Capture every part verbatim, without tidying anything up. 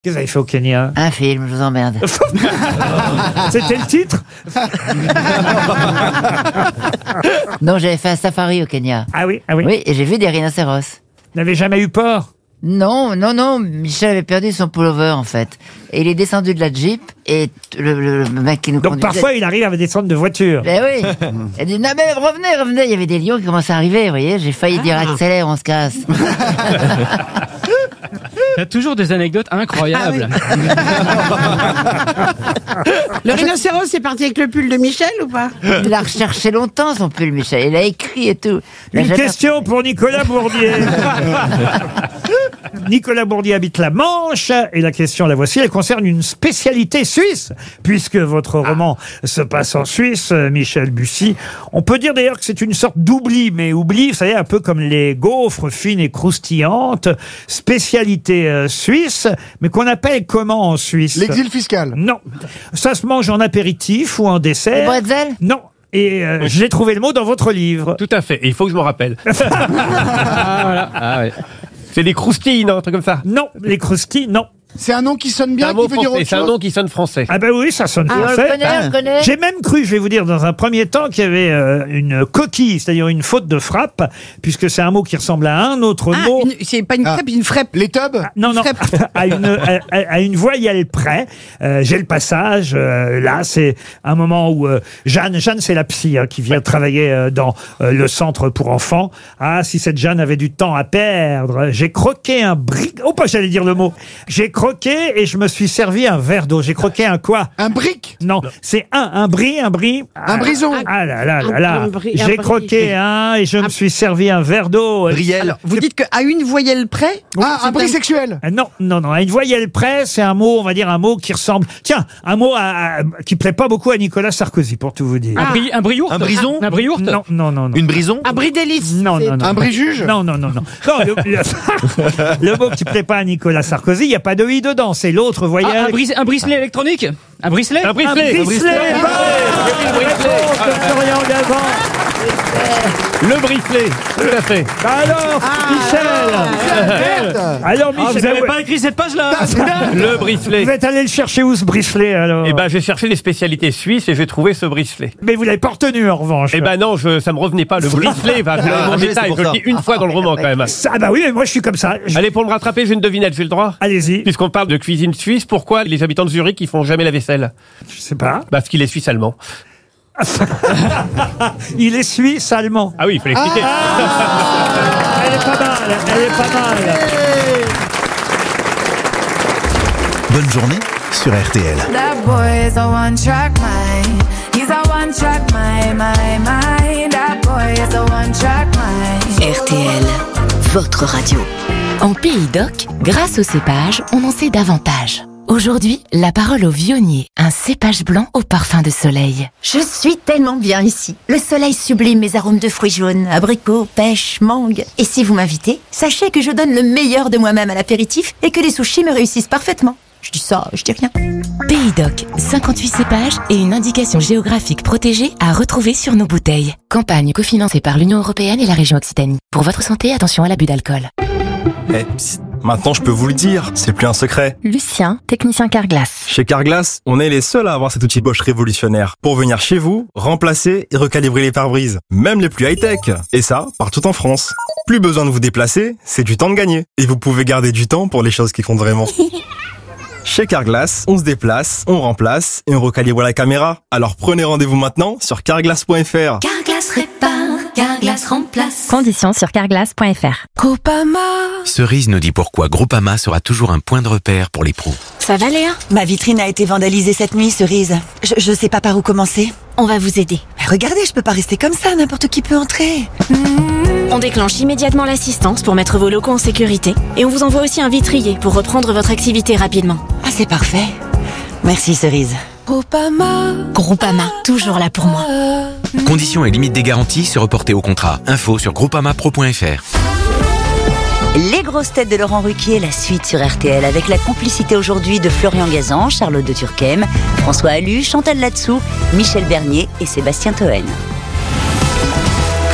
Qu'est-ce que vous avez fait au Kenya? Un film, je vous emmerde. C'était le titre? Non, j'avais fait un safari au Kenya. Ah oui, ah oui. Oui, et j'ai vu des rhinocéros. Vous n'avez jamais eu peur? Non, non, non, Michel avait perdu son pullover en fait. Et il est descendu de la Jeep et le, le, le mec qui nous Donc conduisait... parfois il arrive à descendre de voiture. Ben oui. Il dit, non mais revenez, revenez. Il y avait des lions qui commençaient à arriver, vous voyez. J'ai failli dire accélère, on se casse. T'as toujours des anecdotes incroyables. Le rhinocéros est parti avec le pull de Michel ou pas? Il a recherché longtemps son pull, Michel. Il a écrit et tout. Il a Une jamais- question pour Nicolas Bourdier. Nicolas Bourdier habite la Manche et la question, la voici, elle concerne une spécialité suisse. Puisque votre roman se passe en Suisse, Michel Bussy, on peut dire d'ailleurs que c'est une sorte d'oubli, mais oubli, vous savez, un peu comme les gaufres fines et croustillantes, spécialité euh, suisse, mais qu'on appelle comment en Suisse? L'exil fiscal. Non. Ça se mange en apéritif ou en Les dessert? bretzels? Non. Et euh, j'ai trouvé le mot dans votre livre. Tout à fait, et il faut que je m'en rappelle. Ah, voilà. Ah, ouais. C'est des croustilles, non, un truc comme ça. Non, les croustilles, non. C'est un nom qui sonne C'est bien, un qui mot veut dire français, autre c'est un chose. nom qui sonne français. Ah ben oui, ça sonne Ah, on le français. connaît, on le connaît. J'ai même cru, je vais vous dire, dans un premier temps, qu'il y avait euh, une coquille, c'est-à-dire une faute de frappe, puisque c'est un mot qui ressemble à un autre Ah, mot. une- c'est pas une Ah. crêpe, une frappe. Les tubs. Non, non, frappe. à une, à, à- à une voyelle près. Euh, j'ai le passage. euh, là, c'est un moment où euh, Jeanne, Jeanne, c'est la psy hein, qui vient travailler euh, dans euh, le centre pour enfants. Ah, si cette Jeanne avait du temps à perdre. J'ai croqué un brick. Oh, pas j'allais dire le mot. J'ai croqué et je me suis servi un verre d'eau. J'ai croqué un quoi? Un brick. Non, c'est un, un bris, un bris. Un brison. Ah là là là Un- là. un bris- un J'ai bris. croqué un et je me suis servi un verre d'eau. Brielle. Vous dites qu'à une voyelle près, Ah, un brick sexuel. Ah, Non, non, non. À une voyelle près, c'est un mot, on va dire un mot qui ressemble. Tiens, un mot à- à- qui plaît pas beaucoup à Nicolas Sarkozy, pour tout vous dire. Un, bri un briourt Un brison Un briourt Non, non, non, non. Une brison? un bris d'hélice. Non, C'est- non, non. Un bris-juge. Non, non, non, non. Non, le, le- le mot qui plaît pas à Nicolas Sarkozy, il n'y a pas de i dedans. C'est l'autre voyelle. Ah, un, bris un bricelet électronique Un bricelet Un bricelet. Un bricelet. Bonne réponse de Florian Gazan. Le bricelet, tout à fait. Bah alors, Michel. Alors, Ah, vous Michel, n'avez pas écrit cette page-là Le bricelet. vous êtes allé le chercher où ce bricelet alors? Eh ben, j'ai cherché des spécialités suisses et j'ai trouvé ce bricelet. Mais vous l'avez pas retenu en revanche. Eh ben non, je, ça me revenait pas. Le bricelet va Ah, en mangé, détail. c'est pour Je le ça. dis une fois dans le roman quand même. Ah bah oui, mais moi je suis comme ça. Je- Allez, pour me rattraper, j'ai une devinette, j'ai le droit. Allez-y. Puisqu'on parle de cuisine suisse, pourquoi les habitants de Zurich ils font jamais la vaisselle? Je sais pas. Parce qu'il est suisse-allemand. Il est suisse allemand. Ah oui, il faut l'expliquer. Elle est pas mal, elle est pas mal. Bonne journée sur R T L. That boy is a one-track mind. He's a one-track mind, my mind. That boy is a one-track mind. R T L, votre radio. En Pays d'Oc, grâce au cépage, on en sait davantage. Aujourd'hui, la parole au vionnier, un cépage blanc au parfum de soleil. Je suis tellement bien ici. Le soleil sublime mes arômes de fruits jaunes, abricots, pêche, mangue. Et si vous m'invitez, sachez que je donne le meilleur de moi-même à l'apéritif et que les sushis me réussissent parfaitement. Je dis ça, je dis rien. Pays d'Oc, cinquante-huit cépages et une indication géographique protégée à retrouver sur nos bouteilles. Campagne cofinancée par l'Union européenne et la région Occitanie. Pour votre santé, attention à l'abus d'alcool. Eh, psst, maintenant je peux vous le dire, c'est plus un secret. Lucien, technicien Carglass. Chez Carglass, on est les seuls à avoir cet outil Bosch révolutionnaire pour venir chez vous, remplacer et recalibrer les pare-brises, même les plus high-tech. Et ça, partout en France. Plus besoin de vous déplacer, c'est du temps de gagner. Et vous pouvez garder du temps pour les choses qui comptent vraiment. Chez Carglass, on se déplace, on remplace et on recalibre la caméra. Alors prenez rendez-vous maintenant sur carglass point f r. Carglass répare, Carglass remplace. Conditions sur carglass point f r. Groupama. Cerise nous dit pourquoi Groupama sera toujours un point de repère pour les pros. Ça va Léa? Ma vitrine a été vandalisée cette nuit, Cerise. Je, je sais pas par où commencer. On va vous aider. Mais regardez, je peux pas rester comme ça, n'importe qui peut entrer. On déclenche immédiatement l'assistance pour mettre vos locaux en sécurité. Et on vous envoie aussi un vitrier pour reprendre votre activité rapidement. Ah, c'est parfait. Merci, Cerise. Groupama. Groupama, toujours là pour moi. Conditions et limites des garanties se reporter au contrat. Info sur groupama pro point f r. Les grosses têtes de Laurent Ruquier, la suite sur R T L avec la complicité aujourd'hui de Florian Gazan, Charlotte de Turckheim, François Allu, Chantal Latsou, Michel Bernier et Sébastien Toen.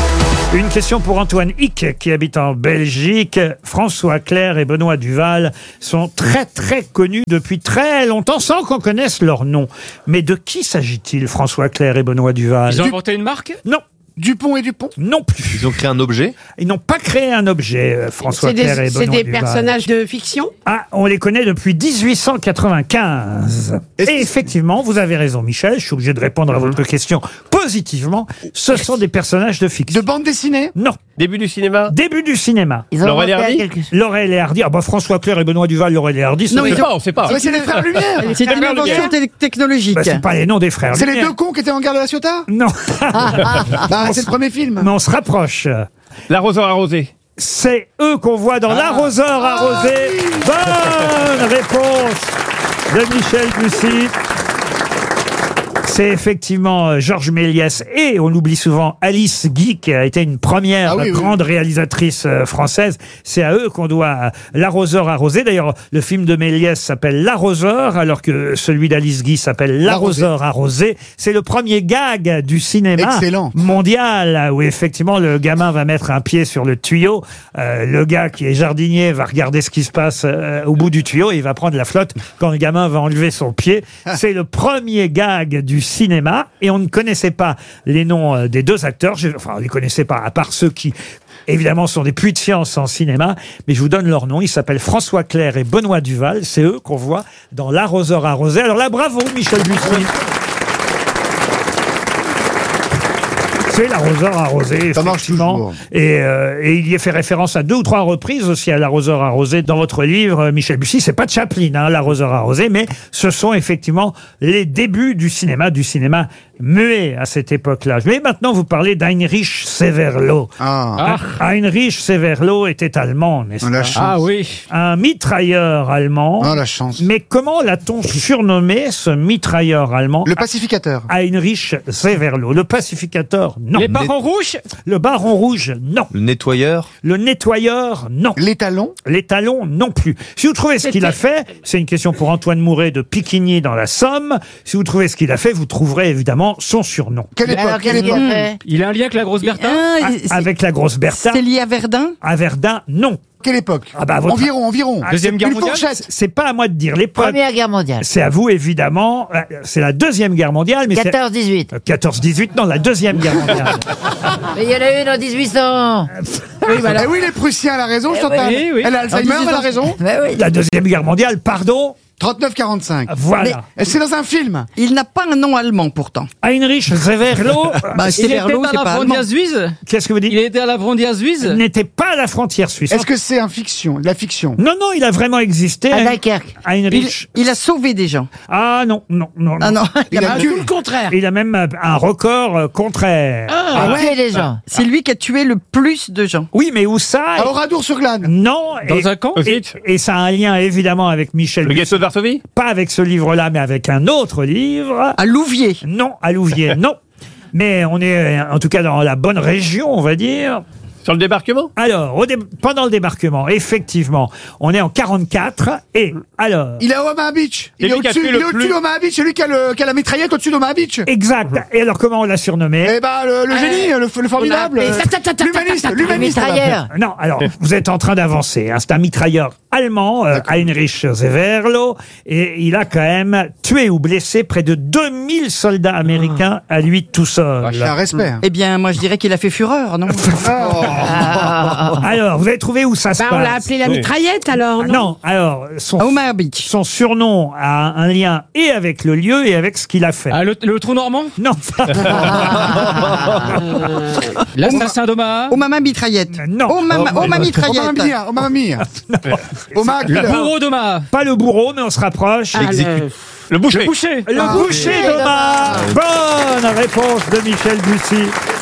Une question pour Antoine Hick, qui habite en Belgique. François Clerc et Benoît Duval sont très très connus depuis très longtemps, sans qu'on connaisse leur nom. Mais de qui s'agit-il, François Clerc et Benoît Duval? Ils ont inventé une marque? Non. Dupont et Dupont? Non plus. Ils ont créé un objet? Ils n'ont pas créé un objet, euh, François C'est Clerc des, et c'est Benoît des Duval. personnages de fiction? Ah, on les connaît depuis dix-huit cent quatre-vingt-quinze. Et effectivement, vous avez raison, Michel, je suis obligé de répondre à votre question positivement. Ce sont des personnages de fiction. De bande dessinée? Non. Début du cinéma? Début du cinéma. Ils ont Laurel et inventé Hardy quelque chose. Laurel et Hardy. Ah bah François Clerc et Benoît Duval, Laurel et Hardy. Non, ça on fait- sait pas, on sait pas. Ouais, c'est les frères Lumière. C'est une Frères invention Lumière. te- technologique. Bah, c'est pas les noms des frères. C'est les Lumière. deux cons qui étaient en guerre de la Ciotat? Non. Bah, c'est le premier film. Mais on se rapproche. L'arroseur arrosé. C'est eux qu'on voit dans L'arroseur arrosé. Bonne réponse de Michel Bussy. C'est effectivement euh, Georges Méliès et, on l'oublie souvent, Alice Guy, qui a été une première Ah oui, oui. grande réalisatrice euh, française. C'est à eux qu'on doit euh, L'arroseur arrosé. D'ailleurs, le film de Méliès s'appelle L'arroseur, alors que celui d'Alice Guy s'appelle L'arroseur arrosé. C'est le premier gag du cinéma Excellent. mondial, où effectivement le gamin va mettre un pied sur le tuyau. Euh, le gars qui est jardinier va regarder ce qui se passe euh, au bout du tuyau et il va prendre la flotte quand le gamin va enlever son pied. C'est le premier gag du cinéma et on ne connaissait pas les noms euh, des deux acteurs. Je- Enfin, on ne les connaissait pas, à part ceux qui, évidemment, sont des puits de science en cinéma. Mais je vous donne leur nom. Ils s'appellent François Clerc et Benoît Duval. C'est eux qu'on voit dans L'arroseur arrosé. Alors là, bravo, Michel Bussy. C'est L'arroseur arrosé, Ça marche effectivement. toujours. Et, euh, et il y est fait référence à deux ou trois reprises aussi à L'arroseur arrosé dans votre livre, euh, Michel Bussy. C'est pas de Chaplin, hein, L'arroseur arrosé, mais ce sont effectivement les débuts du cinéma, du cinéma muet à cette époque-là. Mais maintenant, vous parlez d'Heinrich Severloh. Ah. Heinrich Severloh était allemand, n'est-ce On a pas? chance. Ah oui. Un mitrailleur allemand. Ah, la chance. Mais comment l'a-t-on surnommé, ce mitrailleur allemand? Le pacificateur. Heinrich Severloh. Le pacificateur, non. Les parents rouges? Le baron rouge, non. Le nettoyeur? Le nettoyeur, non. Les talons. Les talons, non plus. Si vous trouvez ce qu'il a fait, c'est une question pour Antoine Mouret de Piquigny dans la Somme. Si vous trouvez ce qu'il a fait, vous trouverez évidemment son surnom. Quelle époque? Alors, Quelle qu'est-ce qu'il époque? a fait? Il a un lien avec la grosse Bertha? Ah, A- c'est- Avec la grosse Bertha. C'est lié à Verdun? À Verdun, non. Quelle époque? Ah bah, votre- Environ, environ. Ah, Deuxième c'est- guerre Une mondiale? fourchette. C'est pas à moi de dire l'époque. Première guerre mondiale. C'est à vous, évidemment. Euh, C'est la Deuxième Guerre mondiale. mais c'est- quatorze dix-huit. Euh, quatorze dix-huit, non, la Deuxième Guerre mondiale. Mais il y en a une en dix-huit cents. Oui, voilà. Eh oui, les Prussiens, elle a raison, Chantal. oui, oui. Elle a Alzheimer, elle a raison. Mais oui. La Deuxième Guerre mondiale, pardon. trente-neuf quarante-cinq. Voilà. Et c'est dans un film. Il n'a pas un nom allemand pourtant. Heinrich Severloh. Bah, Il était Severloh, à c'est la pas allemand. frontière suisse? Qu'est-ce que vous dites? Il était à la frontière suisse? Il n'était pas à la frontière suisse. Est-ce que c'est un fiction? De la fiction? Non, non, il a vraiment existé. À Hein. Dunkerque. Il, Heinrich. il a sauvé des gens. Ah non, non, non. Ah non, Il a tué. tout le contraire. Il a même euh, un record euh, contraire. Ah, tuer les gens. C'est lui qui a tué le plus de gens. Oui, mais où ça? À Oradour-sur-Glane. Non. Dans et, un camp? et, et ça a un lien évidemment avec Michel Le Bussy. ghetto de Varsovie? Pas avec ce livre-là, mais avec un autre livre. À Louviers. Non, à Louviers, non. Mais on est euh, en tout cas dans la bonne région, on va dire. Sur le débarquement? Alors, au dé- pendant le débarquement, effectivement, on est en quarante-quatre. Et alors, Il est à Omaha Beach. Il C'est est lui qui a au-dessus tué il le est au-dessus plus- d'Omaha Beach. C'est lui qui a, le, qui a la mitraillette au-dessus d'Omaha Beach. exact. Et alors, comment on l'a surnommé? Eh ben, le, le génie, le, le formidable. appelé- euh, Ta, ta, ta, ta, L'humaniste, ta, ta, ta, l'humaniste. Mitrailleur. Non, alors, vous êtes en train d'avancer. Hein. C'est un mitrailleur allemand, euh, Heinrich Severloh, et il a quand même tué ou blessé près de deux mille soldats américains à lui tout seul. C'est un respect. Eh bien, moi, je dirais qu'il a fait fureur, non? Alors, vous avez trouvé où ça se Bah, passe? on l'a appelé la Oui. mitraillette, alors, Ah, non non, alors, son, À Omaha Beach. son surnom a un lien et avec le lieu et avec ce qu'il a fait. Ah, le, le trou normand? Non. L'assassin d'Omaha? Omaha mitraillette. Non. Omaha Omaha mitraillette. Omaha Mia, Omaha Mia. Omaha Le Killer. bourreau d'Omaha? Pas le bourreau, mais on se rapproche. Ah, Exécute. Le boucher. Le boucher? Le Ah, boucher d'Omaha. Bonne réponse de Michel Bussy.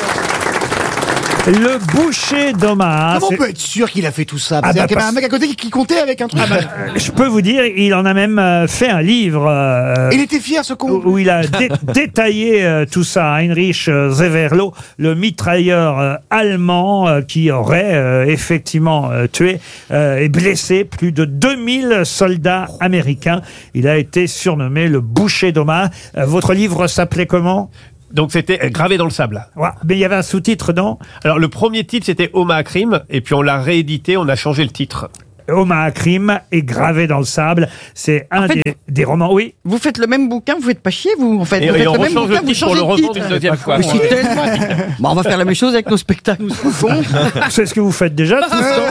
Le boucher d'Omaha. Comment c'est- on peut être sûr qu'il a fait tout ça? Ah C'est-à-dire bah, qu'il y avait parce- un mec à côté qui, qui comptait avec un truc. Euh, Je peux vous dire, il en a même euh, fait un livre. euh, Il était fier, ce con. où où il a dé- détaillé euh, tout ça. Heinrich euh, Severloh, le mitrailleur euh, allemand euh, qui aurait euh, effectivement euh, tué euh, et blessé plus de deux mille soldats américains. Il a été surnommé le boucher d'Omaha. Euh, votre livre s'appelait comment? Donc c'était euh, gravé dans le sable. Ouais, mais il y avait un sous-titre, non? Alors le premier titre c'était Omaha Crime et puis on l'a réédité, on a changé le titre. Omaha Crime est gravé dans le sable. C'est un En fait, des, des romans. Oui. Vous faites le même bouquin, vous faites pas chier, vous, en fait. Et, vous et faites on le même rechange bouquin, le vous titre pour changez le de revendre titre. une deuxième fois. Mais c'est tellement... Bon, on va faire la même chose avec nos spectacles. Bon. C'est ce que vous faites déjà, Tristan.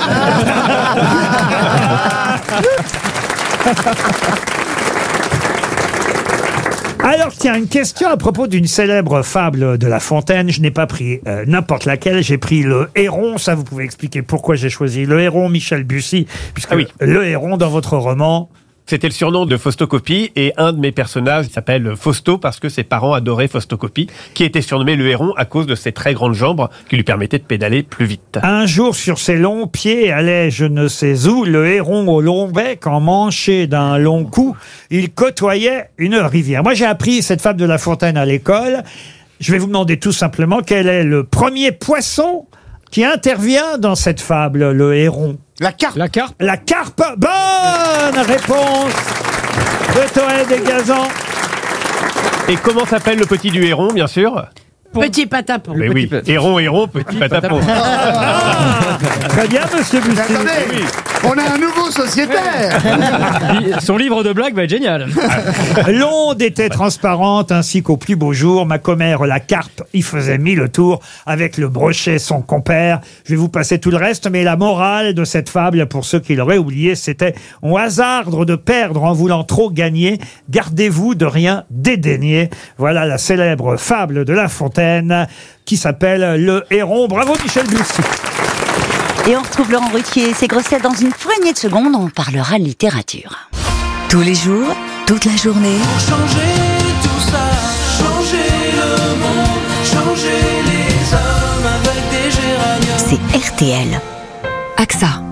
Alors, tiens, une question à propos d'une célèbre fable de La Fontaine. Je n'ai pas pris euh, n'importe laquelle, j'ai pris le héron. Ça, vous pouvez expliquer pourquoi j'ai choisi le héron, Michel Bussy, puisque Ah oui. le héron, dans votre roman... C'était le surnom de Fausto Coppi et un de mes personnages s'appelle Fausto parce que ses parents adoraient Fausto Coppi qui était surnommé le héron à cause de ses très grandes jambes qui lui permettaient de pédaler plus vite. Un jour, sur ses longs pieds, allait je ne sais où, le héron au long bec, emmanché d'un long cou, il côtoyait une rivière. Moi, j'ai appris cette fable de La Fontaine à l'école. Je vais vous demander tout simplement quel est le premier poisson qui intervient dans cette fable, le héron. La carpe. La carpe. La carpe. Bonne réponse de Toen et Gazan. Et comment s'appelle le petit du héron, bien sûr? Petit patapon. Mais oui, petit- héron, héron, petit patapon. Ah, très bien, monsieur Mais Bussy. attendez, on a un nouveau sociétaire. Son livre de blagues va être génial. L'onde était transparente ainsi qu'au plus beau jour. Ma commère, la carpe, y faisait mille tours avec le brochet, son compère. Je vais vous passer tout le reste, mais la morale de cette fable, pour ceux qui l'auraient oublié, c'était « On hasarde de perdre en voulant trop gagner. Gardez-vous de rien dédaigner. » Voilà la célèbre fable de La Fontaine qui s'appelle Le Héron. Bravo Michel Bussy. Et on retrouve Laurent Ruquier et ses grosses têtes dans une poignée de secondes. On parlera littérature. Tous les jours, toute la journée. Changer tout ça, changer le monde, changer les hommes avec des géraniums. C'est R T L. A X A.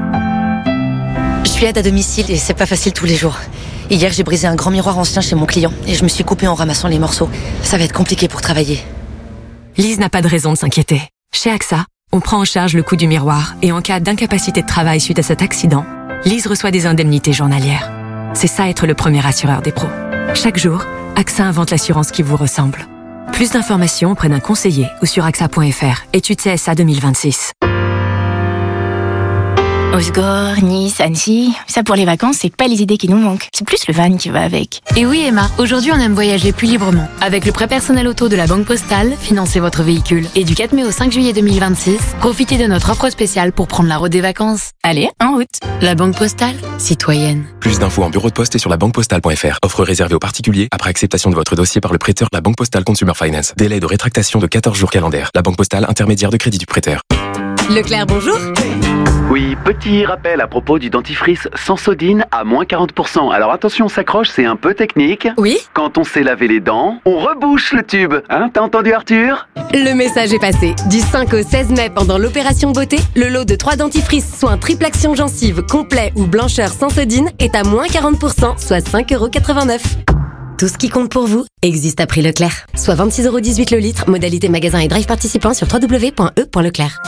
Je suis aide à domicile et c'est pas facile tous les jours. Hier, j'ai brisé un grand miroir ancien chez mon client et je me suis coupée en ramassant les morceaux. Ça va être compliqué pour travailler. Lise n'a pas de raison de s'inquiéter. Chez A X A, on prend en charge le coût du miroir et en cas d'incapacité de travail suite à cet accident, Lise reçoit des indemnités journalières. C'est ça être le premier assureur des pros. Chaque jour, A X A invente l'assurance qui vous ressemble. Plus d'informations auprès d'un conseiller ou sur A X A point F R. Étude C S A deux mille vingt-six. Osgore, Nice, Annecy, ça pour les vacances, c'est pas les idées qui nous manquent. C'est plus le van qui va avec. Et oui Emma, aujourd'hui on aime voyager plus librement. Avec le prêt personnel auto de la Banque Postale, financez votre véhicule. Et du quatre mai au cinq juillet deux mille vingt-six, profitez de notre offre spéciale pour prendre la route des vacances. Allez, en route. La Banque Postale, citoyenne. Plus d'infos en bureau de poste et sur la banque postale point F R. Offre réservée aux particuliers après acceptation de votre dossier par le prêteur La Banque Postale Consumer Finance. Délai de rétractation de quatorze jours calendaires. La Banque Postale, intermédiaire de crédit du prêteur. Leclerc, bonjour. Oui, petit rappel à propos du dentifrice Sensodine à moins quarante pour cent. Alors attention, on s'accroche, c'est un peu technique. Oui. Quand on s'est lavé les dents, on rebouche le tube. Hein, t'as entendu Arthur? Le message est passé. Du cinq au seize mai, pendant l'opération beauté, le lot de trois dentifrices, soit un triple action gencive, complet ou blancheur Sensodine, est à moins quarante pour cent, soit cinq euros quatre-vingt-neuf. Tout ce qui compte pour vous existe à prix Leclerc. Soit vingt-six euros dix-huit le litre, modalité magasin et drive participant sur w w w point e point leclerc.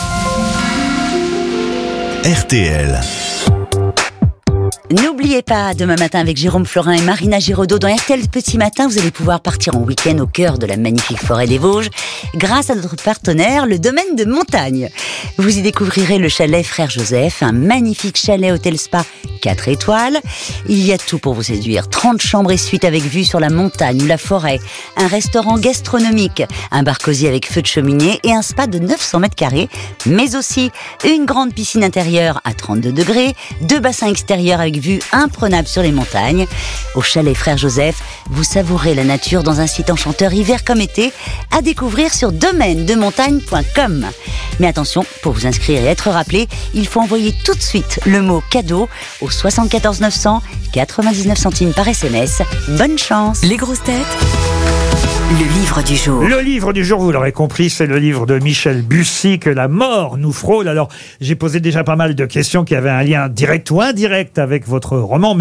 R T L. N'oubliez pas, demain matin avec Jérôme Florin et Marina Giraudot dans R T L Petit Matin, vous allez pouvoir partir en week-end au cœur de la magnifique forêt des Vosges grâce à notre partenaire, le domaine de montagne. Vous y découvrirez le chalet Frère Joseph, un magnifique chalet hôtel spa quatre étoiles. Il y a tout pour vous séduire. trente chambres et suites avec vue sur la montagne ou la forêt, un restaurant gastronomique, un bar cosy avec feu de cheminée et un spa de neuf cents mètres carrés, mais aussi une grande piscine intérieure à trente-deux degrés, deux bassins extérieurs avec vue imprenable sur les montagnes. Au chalet Frère Joseph, vous savourez la nature dans un site enchanteur hiver comme été, à découvrir sur domaine de montagne point com. Mais attention, pour vous inscrire et être rappelé, il faut envoyer tout de suite le mot cadeau au soixante-quatorze neuf cents, quatre-vingt-dix-neuf centimes par S M S. Bonne chance. Les grosses têtes. Le livre du jour. Le livre du jour, vous l'aurez compris, c'est le livre de Michel Bussy, Que la mort nous frôle. Alors, j'ai posé déjà pas mal de questions qui avaient un lien direct ou indirect avec votre roman, mais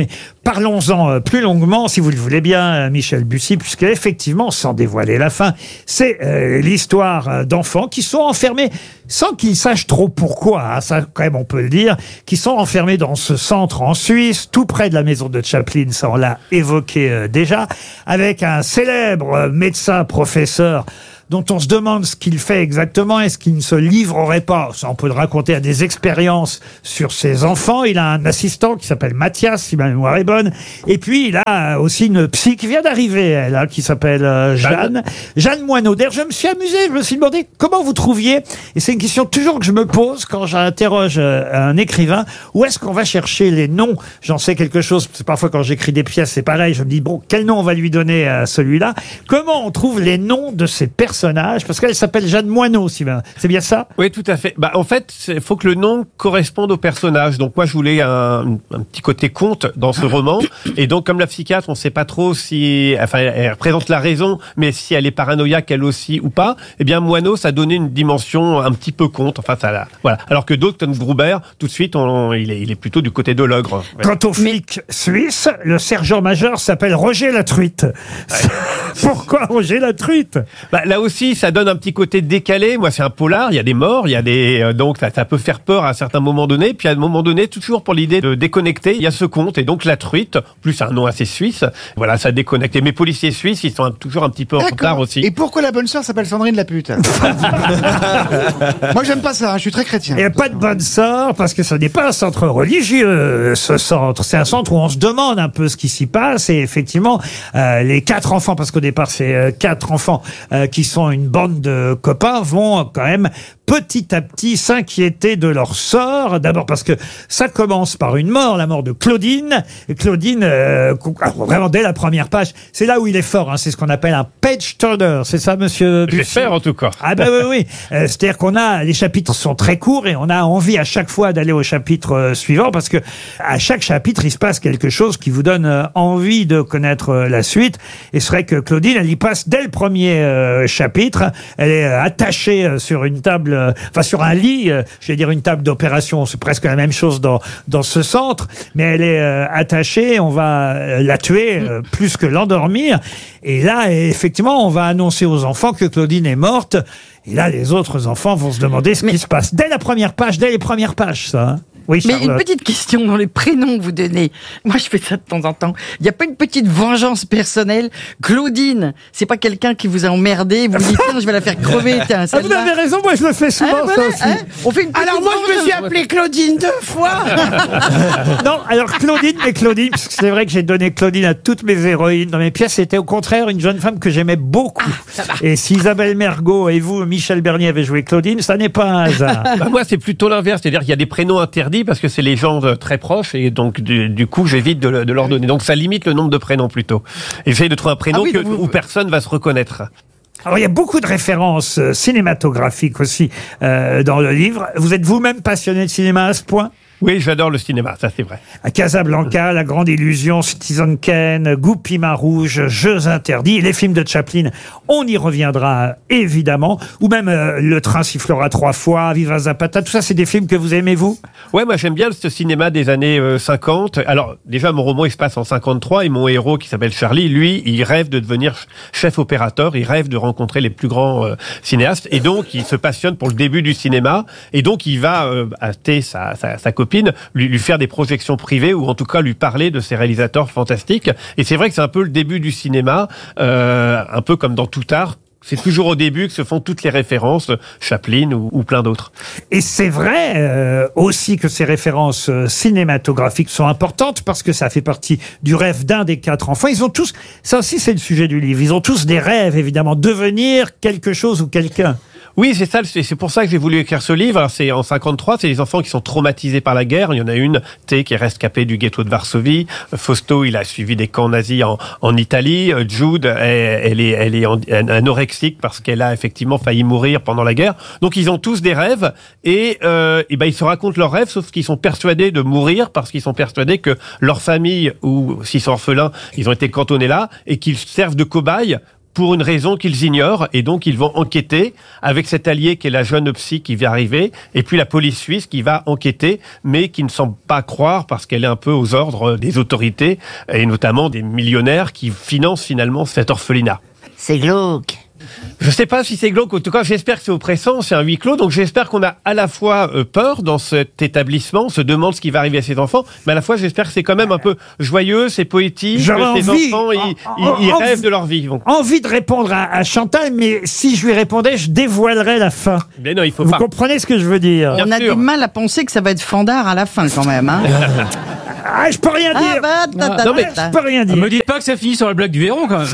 parlons-en euh, plus longuement, si vous le voulez bien, euh, Michel Bussy, puisque effectivement, sans dévoiler la fin, c'est euh, l'histoire euh, d'enfants qui sont enfermés, sans qu'ils sachent trop pourquoi, hein, ça quand même on peut le dire, qui sont enfermés dans ce centre en Suisse, tout près de la maison de Chaplin, ça on l'a évoqué euh, déjà, avec un célèbre euh, médecin professeur dont on se demande ce qu'il fait exactement. Est-ce qu'il ne se livrerait pas, ça on peut le raconter, à des expériences sur ses enfants. Il a un assistant qui s'appelle Mathias, si ma mémoire est bonne. Et puis il a aussi une psy qui vient d'arriver, elle, hein, qui s'appelle euh, Jeanne. Jeanne Moineau. D'ailleurs, je me suis amusé, je me suis demandé comment vous trouviez, et c'est une question toujours que je me pose quand j'interroge euh, un écrivain, où est-ce qu'on va chercher les noms? J'en sais quelque chose, parce que parfois quand j'écris des pièces, c'est pareil, je me dis, bon, quel nom on va lui donner à celui-là? Comment on trouve les noms de ces personnes? Parce qu'elle s'appelle Jeanne Moineau, Sylvain. C'est bien ça? Oui, tout à fait. Bah, en fait, il faut que le nom corresponde au personnage. Donc moi, je voulais un, un petit côté conte dans ce roman. Et donc, comme la psychiatre, on ne sait pas trop si... Enfin, elle représente la raison, mais si elle est paranoïaque, elle aussi, ou pas. Eh bien, Moineau, ça donnait une dimension un petit peu conte. Enfin, ça... Voilà. Alors que d'autres, comme Gruber, tout de suite, on, il, est, il est plutôt du côté de l'ogre. Ouais. Quant au flic suisse, le sergent-major s'appelle Roger la Truite. Ouais. Pourquoi Roger la Truite? Bah, là aussi, ça donne un petit côté décalé. Moi, c'est un polar, il y a des morts, il y a des... Euh, donc, ça, ça peut faire peur à un certain moment donné. Puis, à un moment donné, toujours pour l'idée de déconnecter, il y a ce conte. Et donc, la truite, plus un nom assez suisse, voilà, ça déconnecte. Et mes policiers suisses, ils sont un, toujours un petit peu en retard aussi. Et pourquoi la bonne sœur s'appelle Sandrine la pute? Moi, j'aime pas ça, hein, je suis très chrétien. Il n'y a pas de bonne sœur, parce que ce n'est pas un centre religieux, ce centre. C'est un centre où on se demande un peu ce qui s'y passe. Et effectivement, euh, les quatre enfants, parce qu'au départ, c'est euh, quatre enfants euh, qui sont une bande de copains, vont quand même petit à petit s'inquiéter de leur sort. D'abord parce que ça commence par une mort, la mort de Claudine. Et Claudine, euh, vraiment dès la première page, c'est là où il est fort. Hein, c'est ce qu'on appelle un page turner. C'est ça, monsieur Bussy? J'espère en tout cas. Ah ben oui, oui. Euh, c'est-à-dire qu'on a, les chapitres sont très courts et on a envie à chaque fois d'aller au chapitre euh, suivant, parce que à chaque chapitre, il se passe quelque chose qui vous donne euh, envie de connaître euh, la suite. Et c'est vrai que Claudine, elle y passe dès le premier euh, chapitre. Elle est euh, attachée euh, sur une table, euh, enfin sur un lit, euh, je vais dire une table d'opération, c'est presque la même chose dans dans ce centre, mais elle est euh, attachée, on va euh, la tuer euh, plus que l'endormir. Et là, effectivement, on va annoncer aux enfants que Claudine est morte. Et là, les autres enfants vont se demander ce mais... qui se passe. Dès la première page, dès les premières pages, ça. Hein. Oui, mais une petite question dans les prénoms que vous donnez. Moi, je fais ça de temps en temps. Il n'y a pas une petite vengeance personnelle? Claudine, c'est pas quelqu'un qui vous a emmerdé, vous vous dites, tiens, je vais la faire crever, tiens, ah, vous avez raison, moi je le fais souvent, hein, voilà, ça aussi. Hein, on fait une alors moi, je me suis appelée Claudine deux fois. Non, alors Claudine, mais Claudine, parce que c'est vrai que j'ai donné Claudine à toutes mes héroïnes dans mes pièces, c'était au contraire une jeune femme que j'aimais beaucoup. Ah, et si Isabelle Mergo et vous, Michel Bernier, avez joué Claudine, ça n'est pas un hasard. Bah, moi, c'est plutôt l'inverse, c'est-à-dire qu'il y a des prénoms interdits parce que c'est les gens très proches et donc du, du coup j'évite de, de leur donner. Donc ça limite le nombre de prénoms plutôt. J'essaie de trouver un prénom ah oui, que, vous... où personne va se reconnaître. Alors il y a beaucoup de références cinématographiques aussi euh, dans le livre. Vous êtes vous-même passionné de cinéma à ce point ? Oui, j'adore le cinéma, ça c'est vrai. À Casablanca, La Grande Illusion, Citizen Kane, Goupil Main Rouge, Jeux Interdits, les films de Chaplin, on y reviendra évidemment, ou même euh, Le Train sifflera trois fois, Viva Zapata, tout ça c'est des films que vous aimez vous? Ouais, moi j'aime bien ce cinéma des années euh, cinquante. Alors déjà mon roman il se passe en cinquante-trois et mon héros qui s'appelle Charlie, lui il rêve de devenir chef opérateur, il rêve de rencontrer les plus grands euh, cinéastes et donc il se passionne pour le début du cinéma et donc il va euh, hâter sa, sa, sa copine Lui, lui faire des projections privées ou en tout cas lui parler de ces réalisateurs fantastiques. Et c'est vrai que c'est un peu le début du cinéma, euh, un peu comme dans tout art. C'est toujours au début que se font toutes les références, Chaplin ou, ou plein d'autres. Et c'est vrai euh, aussi que ces références euh, cinématographiques sont importantes parce que ça fait partie du rêve d'un des quatre enfants. Ils ont tous, ça aussi c'est le sujet du livre, ils ont tous des rêves évidemment, devenir quelque chose ou quelqu'un. Oui, c'est ça, c'est pour ça que j'ai voulu écrire ce livre. Alors, c'est en cinquante-trois, c'est les enfants qui sont traumatisés par la guerre. Il y en a une, Thé, qui est rescapée du ghetto de Varsovie. Fausto, il a suivi des camps nazis en, en Italie. Jude, elle, elle est, elle est anorexique parce qu'elle a effectivement failli mourir pendant la guerre. Donc, ils ont tous des rêves et, euh, et ben, ils se racontent leurs rêves, sauf qu'ils sont persuadés de mourir parce qu'ils sont persuadés que leur famille, ou s'ils sont orphelins, ils ont été cantonnés là et qu'ils servent de cobayes pour une raison qu'ils ignorent, et donc ils vont enquêter avec cet allié qui est la jeune psy qui vient arriver, et puis la police suisse qui va enquêter, mais qui ne semble pas croire parce qu'elle est un peu aux ordres des autorités, et notamment des millionnaires qui financent finalement cet orphelinat. C'est glauque. Je sais pas si c'est glauque, en tout cas j'espère que c'est oppressant, c'est un huis clos, donc j'espère qu'on a à la fois euh, peur dans cet établissement, on se demande ce qui va arriver à ses enfants, mais à la fois j'espère que c'est quand même un peu joyeux, c'est poétique, J'aurais ces envie- enfants ils, en- ils- en- ils en- rêvent de leur vie. Donc. Envie de répondre à, à Chantal, mais si je lui répondais, je dévoilerais la fin. Mais non, il faut Vous pas. comprenez ce que je veux dire? On a du mal à penser que ça va être fandard à la fin quand même. Hein. Ah, je peux rien Ah, dire. bah, ta, ta, Non, mais ta, ta. Je peux rien dire. Me dites pas que ça finit sur la blague du Véron quand même.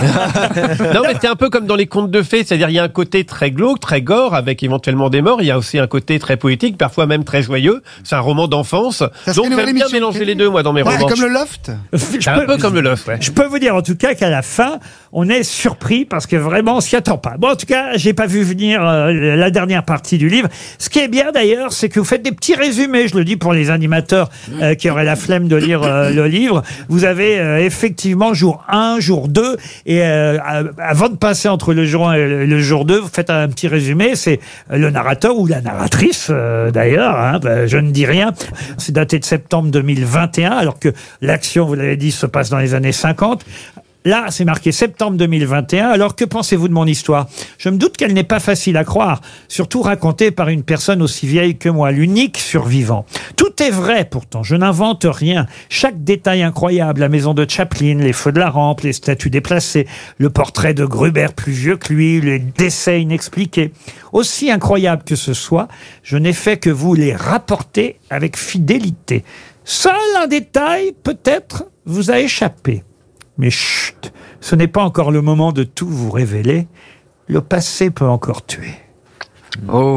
Non, mais c'est un peu comme dans les contes de fées, c'est-à-dire il y a un côté très glauque, très gore, avec éventuellement des morts, il y a aussi un côté très poétique, parfois même très joyeux, c'est un roman d'enfance, Ça serait donc une nouvelle j'aime bien émission. mélanger les deux, moi, dans mes Ouais, romans. comme le loft. C'est un peu comme le Loft, ouais. Je peux vous dire en tout cas qu'à la fin, on est surpris parce que vraiment on s'y attend pas. Bon, en tout cas, j'ai pas vu venir euh, la dernière partie du livre. Ce qui est bien d'ailleurs, c'est que vous faites des petits résumés. Je le dis pour les animateurs euh, qui auraient la flemme de lire euh, le livre. Vous avez euh, effectivement jour un, jour deux, et euh, à- avant de passer entre le jour un et le, le jour deux, vous faites un petit résumé. C'est euh, le narrateur ou la narratrice euh, d'ailleurs. Hein, ben, je ne dis rien. C'est daté de septembre deux mille vingt et un, alors que l'action, vous l'avez dit, se passe dans les années cinquante. Là, c'est marqué septembre deux mille vingt et un. Alors, que pensez-vous de mon histoire? Je me doute qu'elle n'est pas facile à croire, surtout racontée par une personne aussi vieille que moi, l'unique survivant. Tout est vrai, pourtant. Je n'invente rien. Chaque détail incroyable, la maison de Chaplin, les feux de la rampe, les statues déplacées, le portrait de Gruber plus vieux que lui, les décès inexpliqués. Aussi incroyable que ce soit, je n'ai fait que vous les rapporter avec fidélité. Seul un détail, peut-être, vous a échappé. Mais chut, ce n'est pas encore le moment de tout vous révéler. Le passé peut encore tuer. Oh.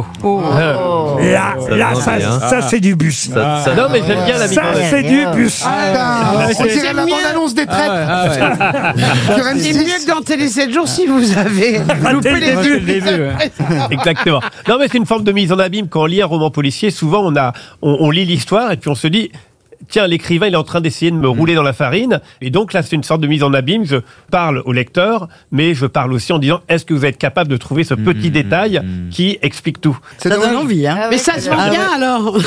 Là, là, ça, ça, c'est du bus. Ça- ça- Non, mais j'aime bien la Ça, mise en- c'est du bus. Ah, ouais, on c'est- dirait la bande-annonce des traites. Sur M C'est six. mieux que dans Télé sept jours si vous avez loupé dès les le vues. début, ouais. Exactement. Non, mais c'est une forme de mise en abîme. Quand on lit un roman policier, souvent on a, on, on lit l'histoire et puis on se dit, tiens, l'écrivain, il est en train d'essayer de me rouler dans la farine. Et donc là, c'est une sorte de mise en abîme. Je parle au lecteur, mais je parle aussi en disant, est-ce que vous êtes capable de trouver ce petit détail qui explique tout? Ça donne envie. Hein. Mais ça se vend Ah bien ouais. alors.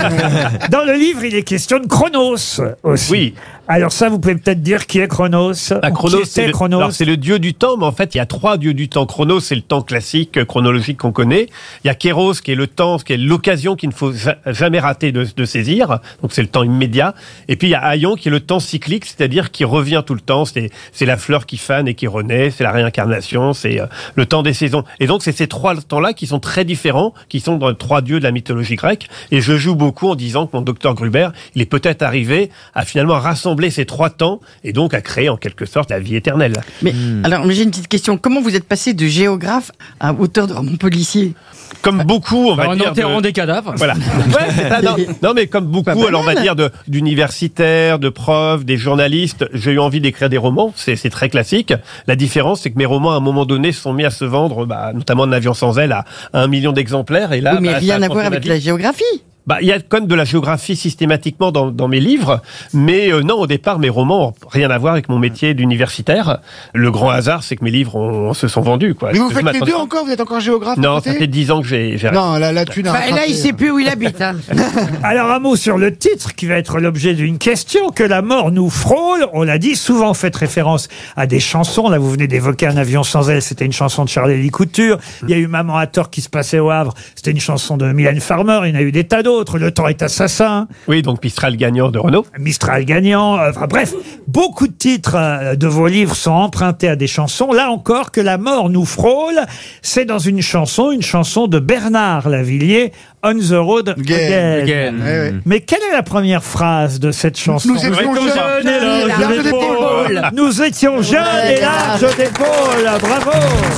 Dans le livre, il est question de Chronos aussi. Oui. Alors ça, vous pouvez peut-être dire qui est Chronos. Bah, Ou Chronos, qui c'est était le, Chronos. alors, c'est le dieu du temps, mais en fait, il y a trois dieux du temps. Chronos, c'est le temps classique, euh, chronologique qu'on connaît. Il y a Kéros, qui est le temps, qui est l'occasion qu'il ne faut ja- jamais rater de, de saisir. Donc, c'est le temps immédiat. Et puis, il y a Aion, qui est le temps cyclique, c'est-à-dire qui revient tout le temps. C'est, c'est la fleur qui fane et qui renaît. C'est la réincarnation. C'est euh, le temps des saisons. Et donc, c'est ces trois temps-là qui sont très différents, qui sont dans les trois dieux de la mythologie grecque. Et je joue beaucoup en disant que mon docteur Gruber, il est peut-être arrivé à finalement rassembler ces trois temps et donc à créer en quelque sorte la vie éternelle. Mais alors, mais j'ai une petite question. Comment vous êtes passé de géographe à auteur de roman policier? Comme beaucoup, on va En dire. enterrant de- des cadavres. Voilà. Ouais, c'est ça, non, non, mais comme beaucoup, Pas alors on va banal. dire de, d'universitaires, de profs, des journalistes, j'ai eu envie d'écrire des romans, c'est, c'est très classique. La différence, c'est que mes romans, à un moment donné, se sont mis à se vendre, bah, notamment Un avion sans aile, à, à un million d'exemplaires. Et là, Oui, mais bah, rien ça a à voir changé ma avec vie. la géographie. Bah, il y a quand même de la géographie systématiquement dans, dans mes livres, mais euh, non, au départ, mes romans ont rien à voir avec mon métier d'universitaire. Le grand hasard, c'est que mes livres ont, se sont vendus, quoi. Mais vous Je faites les m'attendais- deux encore? Vous êtes encore géographe? à Non, côté ça fait dix ans que j'ai, j'ai Non, là, là, tu n'as Bah, et là, il sait plus où il habite. Hein. Alors un mot sur le titre qui va être l'objet d'une question. Que la mort nous frôle, on l'a dit, souvent faites référence à des chansons. Là, vous venez d'évoquer Un avion sans aile, c'était une chanson de Charlie Couture. Il y a eu Maman à tort qui se passait au Havre, c'était une chanson de Mylène Farmer. Il y en a eu des tas d'autres. Le temps est assassin. Oui, donc Mistral gagnant de Renaud. Mistral gagnant. euh, Enfin bref, beaucoup de titres euh, de vos livres sont empruntés à des chansons. Là encore, Que la mort nous frôle, c'est dans une chanson, une chanson de Bernard Lavilliers, On the Road Again. Again. Ouais, ouais. Mais quelle est la première phrase de cette chanson? Nous étions jeunes et larges d'épaule. Nous étions jeunes et larges d'épaule. Bravo.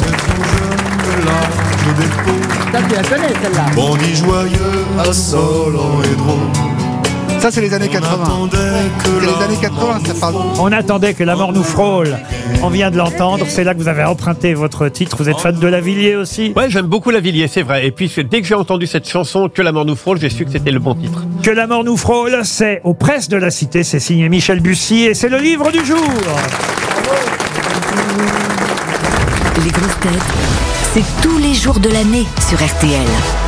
Ça, tu la connais, celle-là. On dit joyeux, insolent et drôle. Ça, c'est les années quatre-vingts. C'est les années quatre-vingts, ça parle. On attendait que la mort nous frôle. On vient de l'entendre. C'est là que vous avez emprunté votre titre. Vous êtes fan de Lavilliers aussi? Ouais, j'aime beaucoup Lavilliers, c'est vrai. Et puis, dès que j'ai entendu cette chanson, Que la mort nous frôle, j'ai su que c'était le bon titre. Que la mort nous frôle, c'est aux presses de la Cité. C'est signé Michel Bussy et c'est le livre du jour. Les grosses têtes, c'est tous les jours de l'année sur R T L.